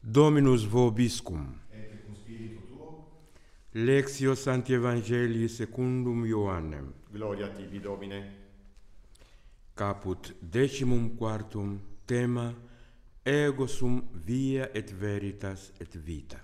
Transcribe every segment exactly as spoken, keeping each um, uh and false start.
Dominus vobiscum. Et cum spiritu tuo. Lectio Sancti Evangelii secundum Ioannem. Gloria tibi, Domine. Caput decimum quartum tema ego sum via et veritas et vita.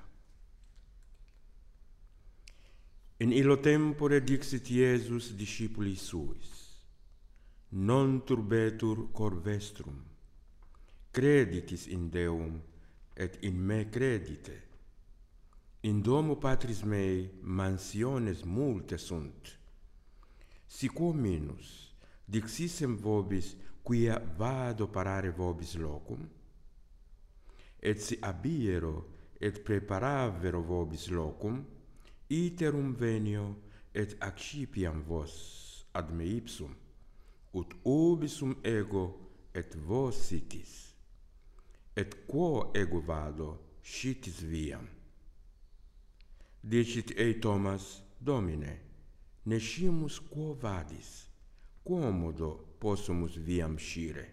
In illo tempore dixit Iesus discipulis suis: non turbetur cor vestrum, creditis in Deum et in me credite. In domo Patris mei mansiones multe sunt. Si quo minus dixissem vobis quia vado parare vobis locum, et si abiero et preparavero vobis locum, iterum venio et accipiam vos ad me ipsum, ut ubi sum ego et vos sitis. Et quo ego vado, scitis viam. Dicit ei Thomas: Domine, nescimus quo vadis, quomodo possumus viam scire?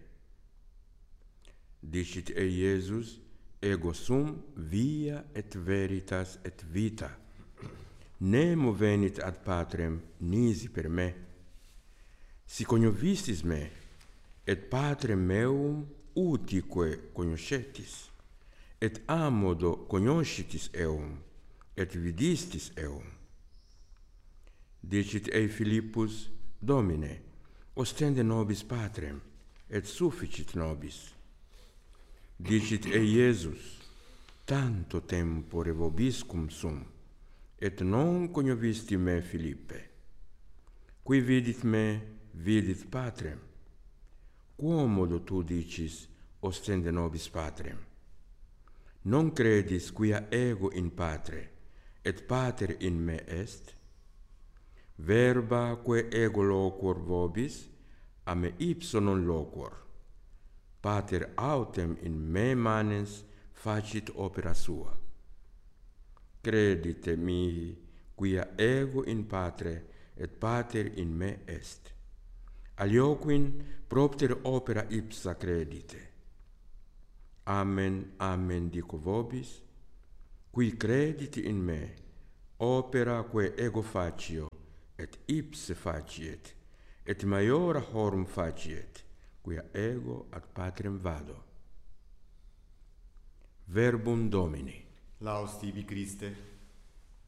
Dicit ei Iesus: ego sum via et veritas et vita. Nemo venit ad Patrem nisi per me. Si cognovistis me, et Patrem meum utique cognoscetis, et amodo cognoscitis eum, et vidistis eum. Dicit ei Philippus: Domine, ostende nobis Patrem, et sufficit nobis. Dicit ei Iesus: tanto tempore vobiscum sum, et non cognovisti me, Philippe. Qui vidit me, vidit Patrem. Quomodo tu dicis: ostende nobis Patrem? Non credis quia ego in Patre, et Pater in me est? Verba quae ego loquor vobis, a me ipso non loquor. Pater autem in me manens facit opera sua. Credite mihi, quia ego in Patre, et Pater in me est. Alioquin propter opera ipsa credite. Amen, amen dico vobis, qui credite in me, opera quae ego facio, et ipse faciet, et maiora horum faciet, quia ego ad Patrem vado. Verbum Domini. Laus tibi, Christe.